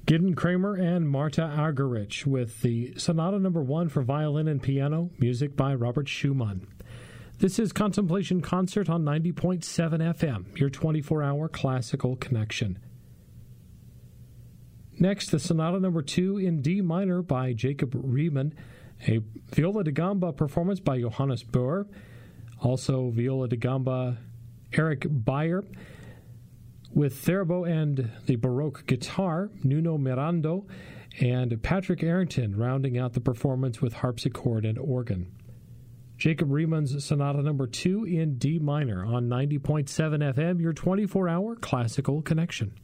Gideon Kramer and Marta Argerich with the Sonata No. 1 for violin and piano, music by Robert Schumann. This is Contemplation Concert on 90.7 FM, your 24-hour classical connection. Next, the Sonata No. 2 in D minor by Jacob Riemann, a viola da gamba performance by Johannes Boer, also viola da gamba Eric Bayer, with theremin and the Baroque guitar, Nuno Mirando, and Patrick Arrington rounding out the performance with harpsichord and organ. Jacob Riemann's Sonata No. 2 in D minor on 90.7 FM, your 24-hour classical connection.